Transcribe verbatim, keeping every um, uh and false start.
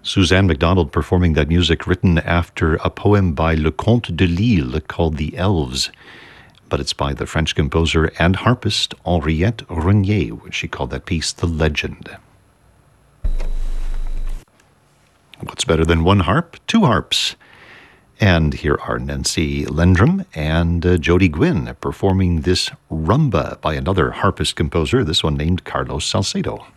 Suzanne MacDonald performing that music written after a poem by Leconte de Lisle called The Elves. But it's by the French composer and harpist Henriette Renier, when she called that piece The Legend. What's better than one harp? Two harps. And here are Nancy Lendrum and uh, Jody Gwynn performing this rumba by another harpist composer, this one named Carlos Salcedo.